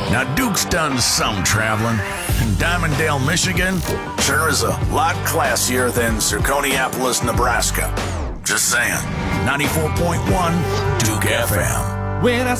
Now, Duke's done some traveling, and Diamonddale, Michigan sure is a lot classier than Zirconiapolis, Nebraska. Just saying. 94.1 Duke FM. When I